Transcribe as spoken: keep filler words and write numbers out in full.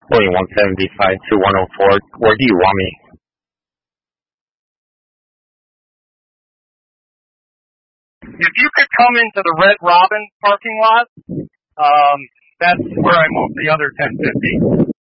Going one seventy-five to one oh four. Where do you want me? If you could come into the Red Robin parking lot, um, that's where I moved the other ten fifty.